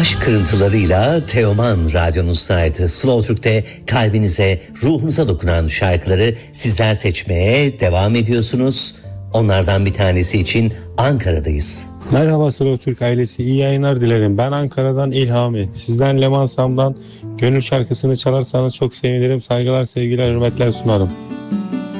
Aşk kırıntılarıyla Teoman radyonuzdaydı. Slow Türk'te kalbinize, ruhunuza dokunan şarkıları sizler seçmeye devam ediyorsunuz. Onlardan bir tanesi için Ankara'dayız. Merhaba Slow Türk ailesi, iyi yayınlar dilerim. Ben Ankara'dan İlhami. Sizden Leman Sam'dan Gönül şarkısını çalarsanız çok sevinirim. Saygılar, sevgiler, hürmetler sunarım.